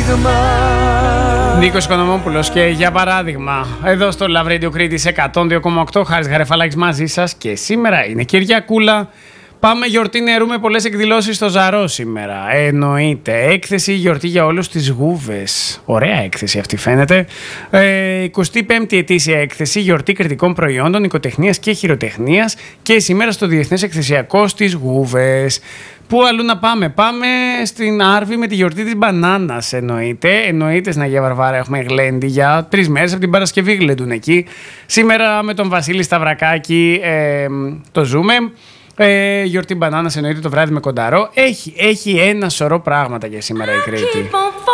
Νίκος Οικονομόπουλος και για παράδειγμα, εδώ στο Love Radio Κρήτης 102,8, Χάρης Γαρεφαλάκης μαζί σας και σήμερα είναι Κυριακούλα. Πάμε γιορτή νερού με πολλές εκδηλώσεις στο Ζαρό σήμερα. Εννοείται. Έκθεση γιορτή για όλους τις Γούβες. Ωραία έκθεση αυτή φαίνεται. 25η ετήσια έκθεση γιορτή κριτικών προϊόντων, οικοτεχνίας και χειροτεχνίας και σήμερα στο Διεθνές Εκθεσιακό στις Γούβες. Πού αλλού να πάμε? Πάμε στην Άρβη με τη γιορτή της μπανάνας, εννοείται. Εννοείται στην Αγία Βαρβάρα έχουμε γλέντι για 3 μέρες, από την Παρασκευή γλεντούν εκεί. Σήμερα με τον Βασίλη Σταυρακάκη το ζούμε. Γιορτή μπανάνας εννοείται το βράδυ με κονταρό. Έχει ένα σωρό πράγματα για σήμερα η Κρήτη.